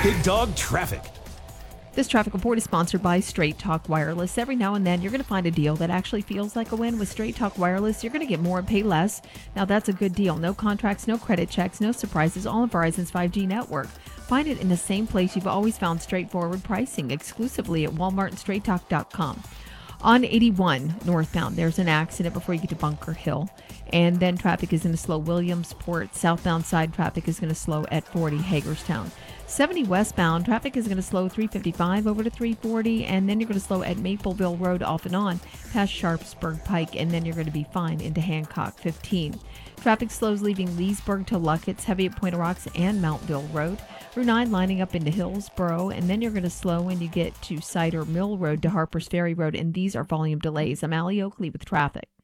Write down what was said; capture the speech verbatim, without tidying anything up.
Big Dog Traffic. This traffic report is sponsored by Straight Talk Wireless. Every now and then, you're going to find a deal that actually feels like a win. With Straight Talk Wireless, you're going to get more and pay less. Now, that's a good deal. No contracts, no credit checks, no surprises, all on Verizon's five G network. Find it in the same place you've always found straightforward pricing, exclusively at Walmart and Straight Talk dot com. On eighty-one northbound, there's an accident before you get to Bunker Hill. And then traffic is going to slow Williamsport. Southbound side traffic is going to slow at forty Hagerstown. seventy westbound, traffic is going to slow three fifty-five over to three forty, and then you're going to slow at Mapleville Road off and on past Sharpsburg Pike, and then you're going to be fine into Hancock fifteen. Traffic slows leaving Leesburg to Luckett's, heavy at Point of Rocks and Mountville Road. Route nine lining up into Hillsboro, and then you're going to slow when you get to Cider Mill Road to Harpers Ferry Road, and these are volume delays. I'm Allie Oakley with traffic.